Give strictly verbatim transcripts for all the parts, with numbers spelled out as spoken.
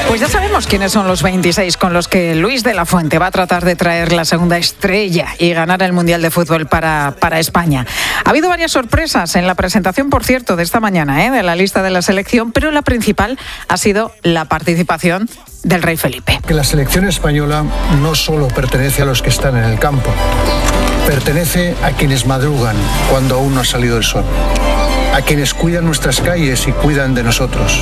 Pues ya sabemos quiénes son los veintiséis con los que Luis de la Fuente va a tratar de traer la segunda estrella y ganar el Mundial de Fútbol para, para España. Ha habido varias sorpresas en la presentación, por cierto, de esta mañana, ¿eh? de la lista de la selección, pero la principal ha sido la participación del rey Felipe. Que la selección española no solo pertenece a los que están en el campo, pertenece a quienes madrugan cuando aún no ha salido el sol, a quienes cuidan nuestras calles y cuidan de nosotros,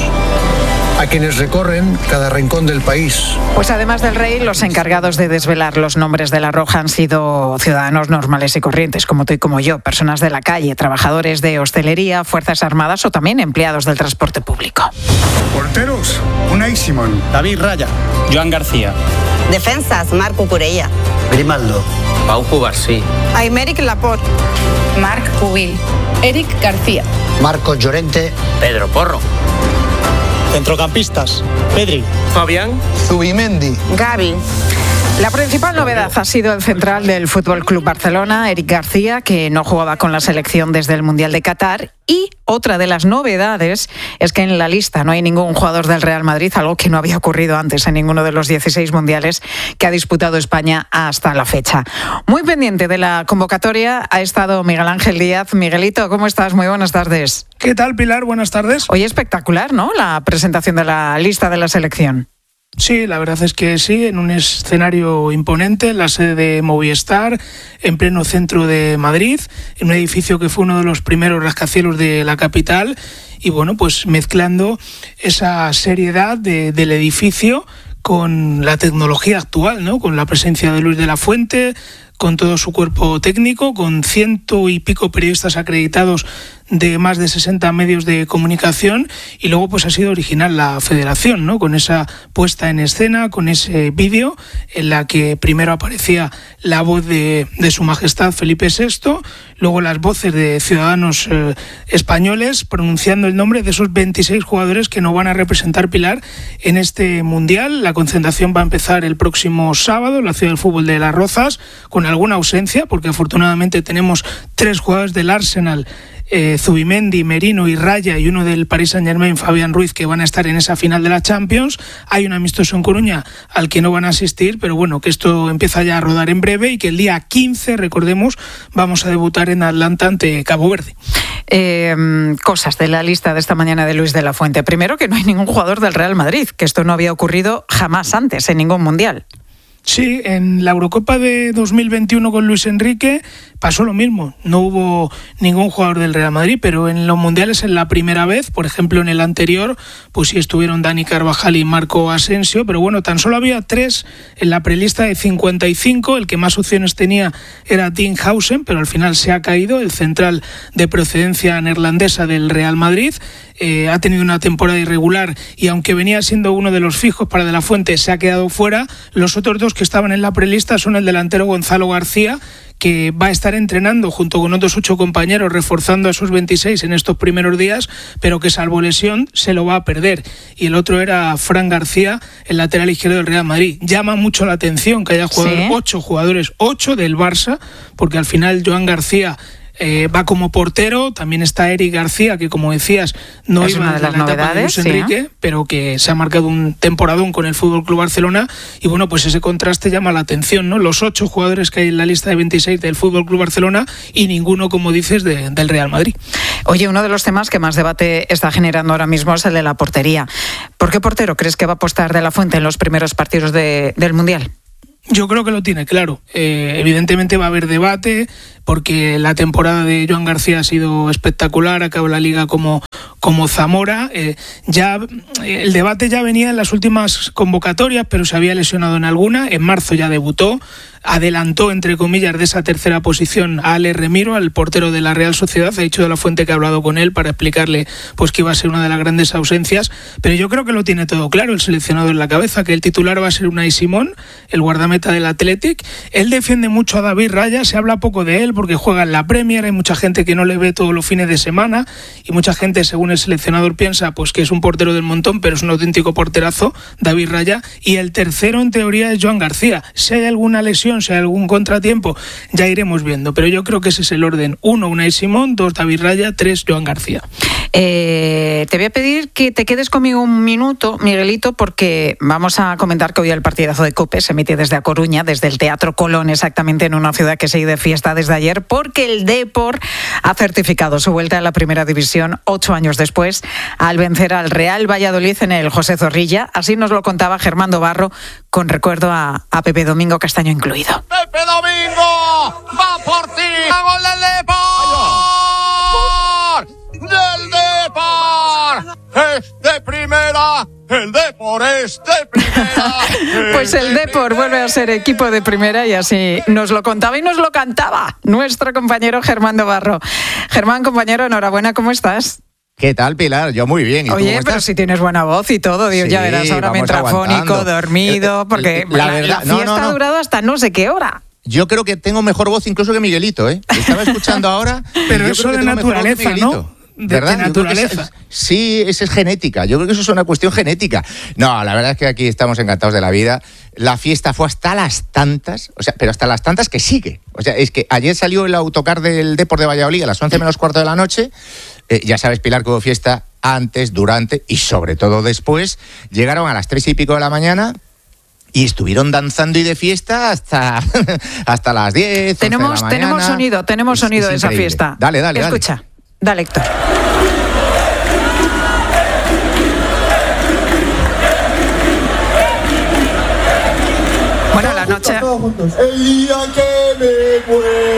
a quienes recorren cada rincón del país. Pues además del rey, los encargados de desvelar los nombres de la Roja han sido ciudadanos normales y corrientes, como tú y como yo, personas de la calle, trabajadores de hostelería, Fuerzas Armadas o también empleados del transporte público. Porteros, Unai Simón. David Raya. Joan García. Defensas, Marco Curella. Grimaldo. Pau Cubarsí. Aymeric Laporte. Marc Pubil. Eric García. Marcos Llorente. Pedro Porro. Centrocampistas: Pedri, Fabián, Zubimendi, Gavi. La principal novedad ha sido el central del F C Barcelona, Eric García, que no jugaba con la selección desde el Mundial de Qatar. Y otra de las novedades es que en la lista no hay ningún jugador del Real Madrid, algo que no había ocurrido antes en ninguno de los dieciséis mundiales que ha disputado España hasta la fecha. Muy pendiente de la convocatoria ha estado Miguel Ángel Díaz. Miguelito, ¿cómo estás? Muy buenas tardes. ¿Qué tal, Pilar? Buenas tardes. Hoy espectacular, ¿no?, la presentación de la lista de la selección. Sí, la verdad es que sí, en un escenario imponente, en la sede de Movistar, en pleno centro de Madrid, en un edificio que fue uno de los primeros rascacielos de la capital, y bueno, pues mezclando esa seriedad de, del edificio con la tecnología actual, ¿no? Con la presencia de Luis de la Fuente, con todo su cuerpo técnico, con ciento y pico periodistas acreditados de más de sesenta medios de comunicación, y luego pues ha sido original la federación, ¿no? Con esa puesta en escena, con ese vídeo en la que primero aparecía la voz de, de su majestad Felipe sexto, luego las voces de ciudadanos eh, españoles pronunciando el nombre de esos veintiséis jugadores que nos van a representar, Pilar, en este Mundial. La concentración va a empezar el próximo sábado en la Ciudad del Fútbol de Las Rozas, con alguna ausencia, porque afortunadamente tenemos tres jugadores del Arsenal, Eh, Zubimendi, Merino y Raya, y uno del Paris Saint-Germain, Fabián Ruiz, que van a estar en esa final de la Champions. Hay un amistoso en Coruña al que no van a asistir, pero bueno, que esto empieza ya a rodar en breve y que el día quince, recordemos, vamos a debutar en Atlanta ante Cabo Verde. Eh, cosas de la lista de esta mañana de Luis de la Fuente. Primero, que no hay ningún jugador del Real Madrid, que esto no había ocurrido jamás antes en ningún mundial. Sí, en la Eurocopa de dos mil veintiuno con Luis Enrique pasó lo mismo. No hubo ningún jugador del Real Madrid, pero en los mundiales es la primera vez. Por ejemplo, en el anterior, pues sí estuvieron Dani Carvajal y Marco Asensio, pero bueno, tan solo había tres en la prelista de cincuenta y cinco. El que más opciones tenía era Dinghausen, pero al final se ha caído, el central de procedencia neerlandesa del Real Madrid. Eh, ha tenido una temporada irregular y aunque venía siendo uno de los fijos para De la Fuente, se ha quedado fuera. Los otros dos que estaban en la prelista son el delantero Gonzalo García, que va a estar entrenando junto con otros ocho compañeros, reforzando a esos veintiséis en estos primeros días, pero que salvo lesión se lo va a perder. Y el otro era Fran García, el lateral izquierdo del Real Madrid. Llama mucho la atención que haya jugado ¿Sí? ocho jugadores, ocho del Barça, porque al final Joan García Eh, va como portero. También está Eric García, que como decías no es iba una de las la etapa novedades, de Luis Enrique, ¿sí? pero que se ha marcado un temporadón con el F C Barcelona, y bueno, pues ese contraste llama la atención, ¿no? Los ocho jugadores que hay en la lista de veintiséis del F C Barcelona y ninguno, como dices, de, del Real Madrid. Oye, uno de los temas que más debate está generando ahora mismo es el de la portería. ¿Por qué portero crees que va a apostar De la Fuente en los primeros partidos de, del Mundial? Yo creo que lo tiene claro. Eh, evidentemente va a haber debate, porque la temporada de Joan García ha sido espectacular, acaba la liga como, como Zamora. Eh, ya el debate ya venía en las últimas convocatorias, pero se había lesionado en alguna. En marzo ya debutó, adelantó, entre comillas, de esa tercera posición a Ale Remiro, al portero de la Real Sociedad. Ha dicho De la Fuente que ha hablado con él para explicarle pues que iba a ser una de las grandes ausencias, pero yo creo que lo tiene todo claro el seleccionado en la cabeza, que el titular va a ser Unai Simón, el guardameta del Athletic. Él defiende mucho a David Raya, se habla poco de él, porque juega en la Premier, hay mucha gente que no le ve todos los fines de semana y mucha gente, según el seleccionador, piensa pues que es un portero del montón, pero es un auténtico porterazo, David Raya. Y el tercero, en teoría, es Joan García. Si hay alguna lesión, si hay algún contratiempo, ya iremos viendo, pero yo creo que ese es el orden. Uno, Unai Simón, dos, David Raya, tres, Joan García. Eh, te voy a pedir que te quedes conmigo un minuto, Miguelito, porque vamos a comentar que hoy el partidazo de COPE se emite desde A Coruña, desde el Teatro Colón, exactamente, en una ciudad que sigue de fiesta desde ayer, porque el Depor ha certificado su vuelta a la primera división ocho años después, al vencer al Real Valladolid en el José Zorrilla. Así nos lo contaba Germán Barro, con recuerdo a, a Pepe Domingo Castaño incluido. ¡Pepe Domingo! ¡Va por ti! ¡Gol del Depor! ¡Del Depor! ¡Es de primera! ¡El Depor es de primera! Pues el Depor vuelve a ser equipo de primera y así nos lo contaba y nos lo cantaba nuestro compañero Germán Barro. Germán, compañero, enhorabuena, ¿cómo estás? ¿Qué tal, Pilar? Yo muy bien. ¿Y Oye, tú cómo pero estás? si tienes buena voz y todo, Dios, Sí, ya verás, ahora me entra fónico, dormido, porque la, la, verdad, la fiesta no, no, no. ha durado hasta no sé qué hora. Yo creo que tengo mejor voz incluso que Miguelito, ¿eh? Estaba escuchando ahora. Pero yo eso creo que de tengo mejor voz que naturaleza, Miguelito. ¿no? De, ¿Verdad? de Yo creo que naturaleza. es- sí, esa es genética. Yo creo que eso es una cuestión genética. No, la verdad es que aquí estamos encantados de la vida. La fiesta fue hasta las tantas, o sea, pero hasta las tantas que sigue. O sea, es que ayer salió el autocar del Depor de Valladolid a las once menos cuarto de la noche. Eh, ya sabes, Pilar, que hubo fiesta antes, durante y sobre todo después. Llegaron a las tres y pico de la mañana. Y estuvieron danzando y de fiesta hasta, hasta las diez. Tenemos, once de la tenemos mañana. sonido, tenemos Es- sonido es de esa increíble. fiesta. Dale, dale, dale. Escucha, dale, Héctor. Bueno, la noche... El día que me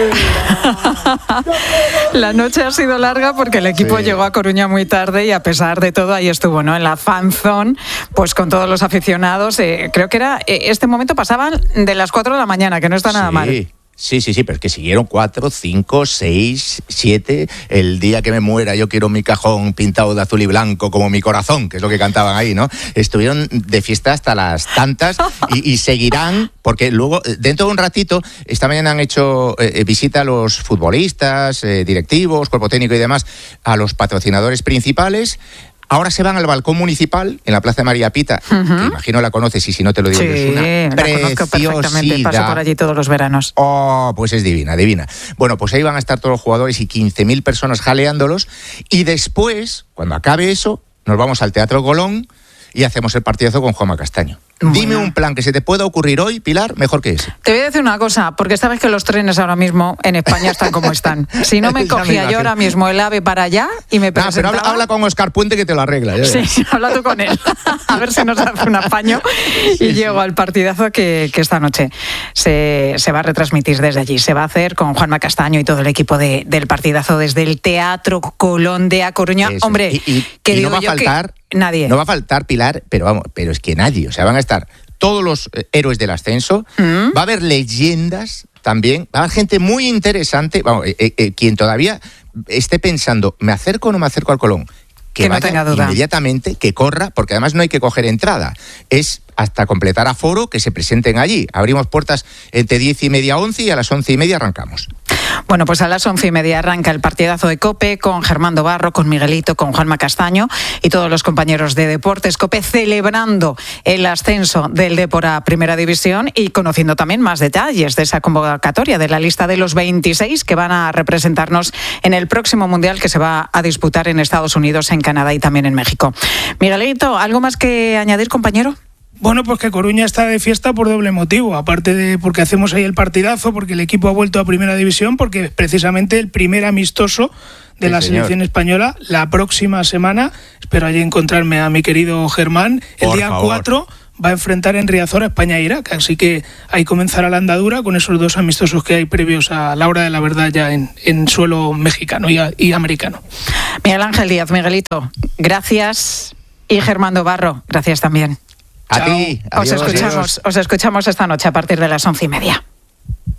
muera. La noche ha sido larga porque el equipo Sí. llegó a Coruña muy tarde y a pesar de todo ahí estuvo, ¿no? En la fan zone, pues con todos los aficionados. Eh, creo que era, eh, este momento pasaban de las cuatro de la mañana, que no está nada Sí. mal. Sí, sí, sí, pero es que siguieron cuatro, cinco, seis, siete. El día que me muera yo quiero mi cajón pintado de azul y blanco como mi corazón, que es lo que cantaban ahí, ¿no? Estuvieron de fiesta hasta las tantas y, y seguirán, porque luego, dentro de un ratito, esta mañana han hecho eh, visita a los futbolistas, eh, directivos, cuerpo técnico y demás, a los patrocinadores principales. Ahora se van al balcón municipal en la Plaza de María Pita, uh-huh. que imagino la conoces y si no te lo digo, Sí, es una la conozco perfectamente, paso por allí todos los veranos. Oh, pues es divina, divina. Bueno, pues ahí van a estar todos los jugadores y quince mil personas jaleándolos. Y después, cuando acabe eso, nos vamos al Teatro Colón y hacemos el partidazo con Juanma Castaño. Bueno. Dime un plan que se te pueda ocurrir hoy, Pilar, mejor que ese. Te voy a decir una cosa, porque sabes que los trenes ahora mismo en España están como están. Si no me cogía me yo ahora mismo el AVE para allá y me presentaba... No, pero habla, habla con Óscar Puente que te lo arregla. Ya sí, sí, habla tú con él. A ver si nos hace un apaño y sí, llego sí. al partidazo que, que esta noche se, se va a retransmitir desde allí. Se va a hacer con Juanma Castaño y todo el equipo de, del partidazo desde el Teatro Colón de A Coruña. Eso. Hombre, y, y, que y digo no va a yo faltar, que nadie. No va a faltar, Pilar, pero vamos, pero es que nadie. O sea, van a estar todos los eh, héroes del ascenso, ¿Mm? Va a haber leyendas también, va a haber gente muy interesante, vamos, eh, eh, quien todavía esté pensando, ¿me acerco o no me acerco al Colón? Que, que vaya no tenga duda. Inmediatamente, que corra, porque además no hay que coger entrada, es hasta completar aforo que se presenten allí. Abrimos puertas entre diez y media, once y a las once y media arrancamos. Bueno, pues a las once y media arranca el partidazo de COPE con Germán Barro, con Miguelito, con Juanma Castaño y todos los compañeros de Deportes COPE celebrando el ascenso del Depor a Primera División y conociendo también más detalles de esa convocatoria, de la lista de los veintiséis que van a representarnos en el próximo Mundial que se va a disputar en Estados Unidos, en Canadá y también en México. Miguelito, ¿algo más que añadir, compañero? Bueno, pues que Coruña está de fiesta por doble motivo, aparte de porque hacemos ahí el partidazo, porque el equipo ha vuelto a Primera División, porque precisamente el primer amistoso de sí, la señor. selección española la próxima semana, espero allí encontrarme a mi querido Germán, el por día favor. cuatro va a enfrentar en Riazor a España e Irak, así que ahí comenzará la andadura con esos dos amistosos que hay previos a la hora de la verdad ya en, en suelo mexicano y, a, y americano. Miguel Ángel Díaz, Miguelito, gracias, y Germán Barro, gracias también. A ti. Os escuchamos, os escuchamos esta noche a partir de las once y media.